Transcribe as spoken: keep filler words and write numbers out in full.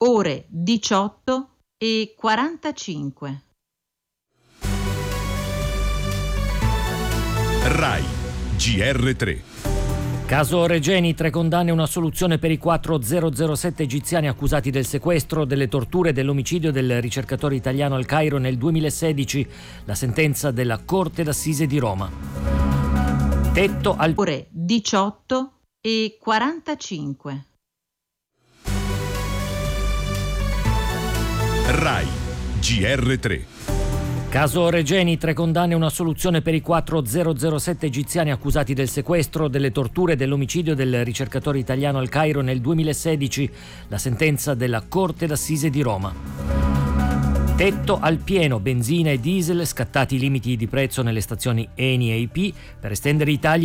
ore diciotto e quarantacinque. Rai G R tre. Caso Regeni, tre condanne e una assoluzione per i quattro zero zero sette egiziani accusati del sequestro, delle torture e dell'omicidio del ricercatore italiano al Cairo nel duemilasedici. La sentenza della Corte d'Assise di Roma. Tetto al ore diciotto e quarantacinque. Rai G R tre. Caso Regeni, tre condanne e una assoluzione per i quattro zero zero sette egiziani accusati del sequestro, delle torture e dell'omicidio del ricercatore italiano al Cairo nel duemilasedici. La sentenza della Corte d'Assise di Roma. Tetto al pieno, benzina e diesel, scattati i limiti di prezzo nelle stazioni Eni e I P per estendere i tagli